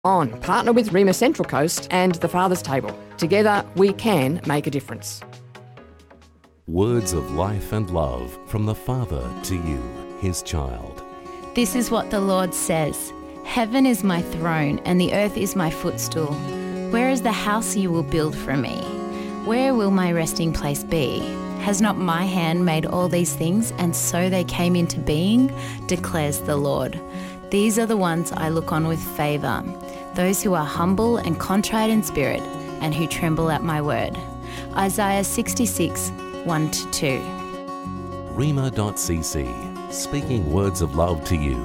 On, partner with Rema Central Coast and the Father's Table. Together, we can make a difference. Words of life and love from the Father to you, his child. This is what the Lord says. Heaven is my throne and the earth is my footstool. Where is the house you will build for me? Where will my resting place be? Has not my hand made all these things, and so they came into being, declares the Lord. These are the ones I look on with favour, those who are humble and contrite in spirit, and who tremble at my word. Isaiah 66, 1-2. Rema.cc, speaking words of love to you.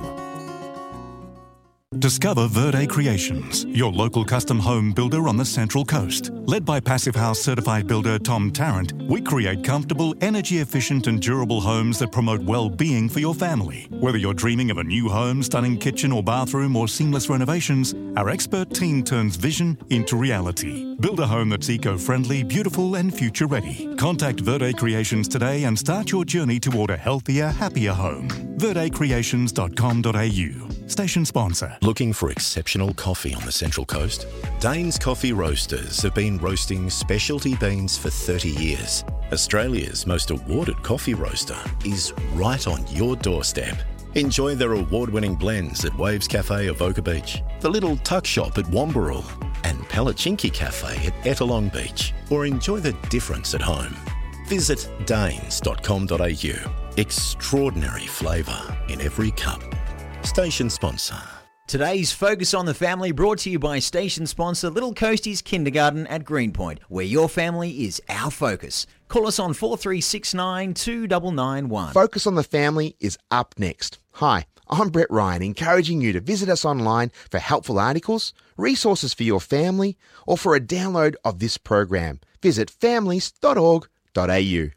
Discover Verde Creations, your local custom home builder on the Central Coast. Led by Passive House certified builder Tom Tarrant, we create comfortable, energy-efficient and durable homes that promote well-being for your family. Whether you're dreaming of a new home, stunning kitchen or bathroom, or seamless renovations, our expert team turns vision into reality. Build a home that's eco-friendly, beautiful and future-ready. Contact Verde Creations today and start your journey toward a healthier, happier home. verdecreations.com.au. Station sponsor. Looking for exceptional coffee on the Central Coast? Dane's Coffee Roasters have been roasting specialty beans for 30 years. Australia's most awarded coffee roaster is right on your doorstep. Enjoy their award-winning blends at Waves Cafe Avoca Beach, the Little Tuck Shop at Wamberal, and Palachinki Cafe at Ettalong Beach, or enjoy the difference at home. Visit danes.com.au. Extraordinary flavour in every cup. Station sponsor. Today's Focus on the Family brought to you by station sponsor Little Coasties Kindergarten at Greenpoint, where your family is our focus. Call us on 4369 2991. Focus on the Family is up next. Hi, I'm Brett Ryan, encouraging you to visit us online for helpful articles, resources for your family, or for a download of this program. Visit families.org.au.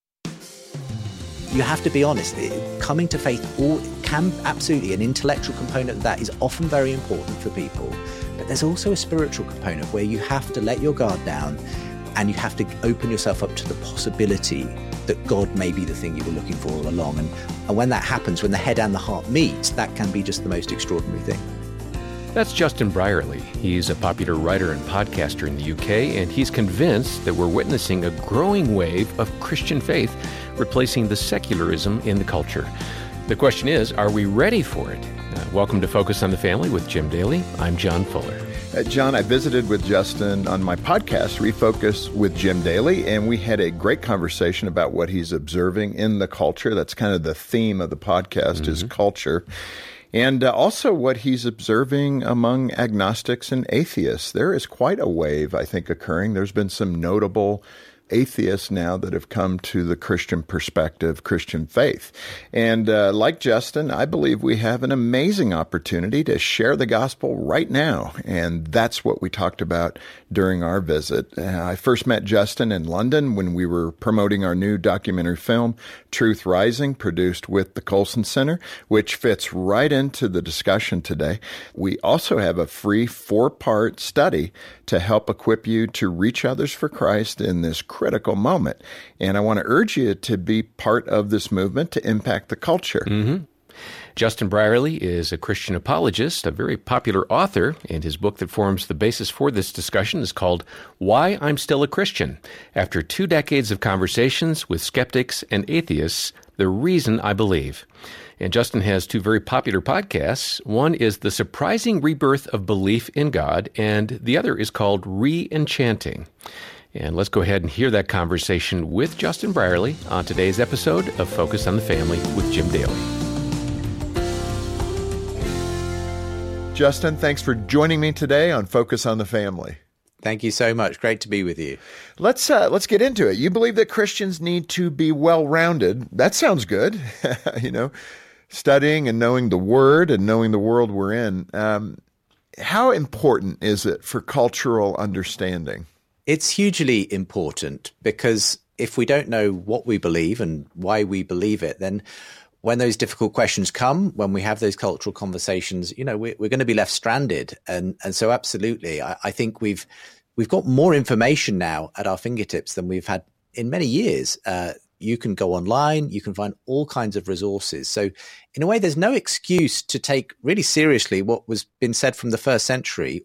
You have to be honest. Coming to faith can absolutely, an intellectual component of that is often very important for people. But there's also a spiritual component where you have to let your guard down and you have to open yourself up to the possibility that God may be the thing you were looking for all along. And when that happens, when the head and the heart meet, that can be just the most extraordinary thing. That's Justin Brierley. He's a popular writer and podcaster in the UK, and he's convinced that we're witnessing a growing wave of Christian faith replacing the secularism in the culture. The question is, are we ready for it? Welcome to Focus on the Family with Jim Daly. I'm John Fuller. John, I visited with Justin on my podcast, Refocus with Jim Daly, and we had a great conversation about what he's observing in the culture. That's kind of the theme of the podcast, is culture. And also what he's observing among agnostics and atheists. There is quite a wave, I think, occurring. There's been some notable atheists now that have come to the Christian perspective, Christian faith. And like Justin, I believe we have an amazing opportunity to share the gospel right now. And that's what we talked about during our visit. I first met Justin in London when we were promoting our new documentary film, Truth Rising, produced with the Colson Center, which fits right into the discussion today. We also have a free 4-part study to help equip you to reach others for Christ in this critical moment. And I want to urge you to be part of this movement to impact the culture. Justin Brierley is a Christian apologist, a very popular author, and his book that forms the basis for this discussion is called Why I'm Still a Christian. After 2 decades of conversations with skeptics and atheists, the reason I believe. And Justin has 2 very popular podcasts. One is The Surprising Rebirth of Belief in God, and the other is called Re-Enchanting. And let's go ahead and hear that conversation with Justin Brierley on today's episode of Focus on the Family with Jim Daly. Justin, thanks for joining me today on Focus on the Family. Thank you so much. Great to be with you. Let's get into it. You believe that Christians need to be well-rounded. That sounds good. Studying and knowing the Word and knowing the world we're in. How important is it for cultural understanding? It's hugely important because if we don't know what we believe and why we believe it, then when those difficult questions come, when we have those cultural conversations, we're going to be left stranded. And so absolutely, I think we've got more information now at our fingertips than we've had in many years You can go online, you can find all kinds of resources. So in a way, there's no excuse to take really seriously what was been said from the first century